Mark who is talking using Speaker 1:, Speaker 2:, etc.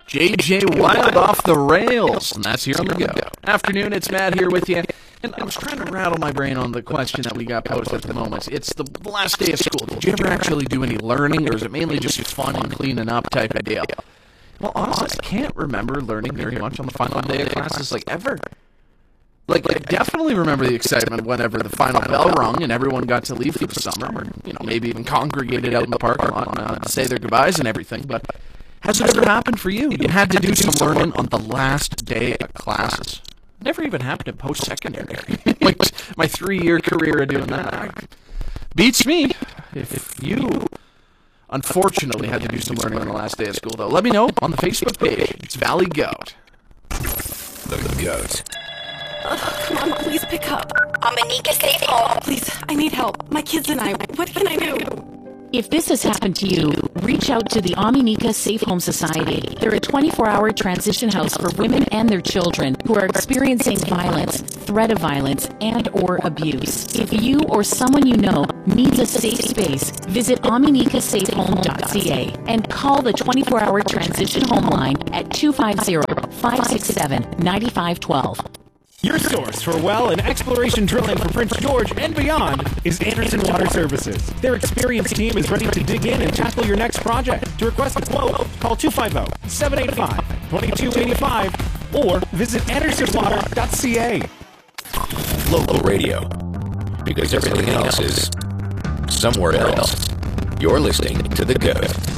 Speaker 1: JJ Wild off the rails, and that's here on the go. Afternoon, it's Matt here with you, and I was trying to rattle my brain on the question that we got posted at the moment. It's the last day of school. Did you ever actually do any learning, or is it mainly just fun and cleaning up type of deal? Well, honestly, I can't remember learning very much on the final day of classes, ever. I definitely remember the excitement whenever the final bell rung and everyone got to leave for the summer, or, maybe even congregated out in the parking lot to say their goodbyes and everything, but has it ever happened for you? You had to do some learning on the last day of classes. Never even happened in post-secondary. My 3-year career of doing that beats me. If you unfortunately had to do some learning on the last day of school, though, let me know on the Facebook page. It's Valley Goat.
Speaker 2: The Goat.
Speaker 3: Come on, please pick up.
Speaker 4: Aminika Safe Home.
Speaker 3: Please, I need help. My kids and I, what can I do?
Speaker 5: If this has happened to you, reach out to the Aminika Safe Home Society. They're a 24-hour transition house for women and their children who are experiencing violence, threat of violence, and or abuse. If you or someone you know needs a safe space, visit aminikasafehome.ca and call the 24-hour transition home line at 250-567-9512.
Speaker 6: Your source for well and exploration drilling for Prince George and beyond is Anderson Water Services. Their experienced team is ready to dig in and tackle your next project. To request a quote, call 250-785-2285 or visit andersonwater.ca.
Speaker 2: Local radio. Because everything else is somewhere else. You're listening to The Goat.